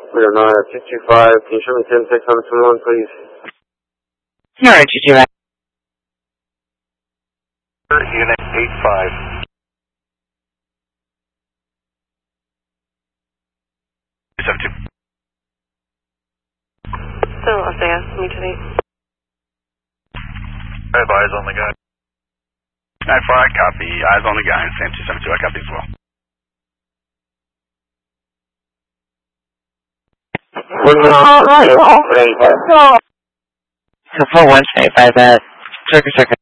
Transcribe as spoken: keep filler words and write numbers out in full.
Freedom nine two two five, can you show me ten six on twenty-one, please? Alright, two two five. Unit eight five. seven two. Still S A S, me today. I have eyes on the guy. nine four, I copy. Eyes on the guy in Sam two seven two, I copy as well. So four one eight five at Circuit Circuit.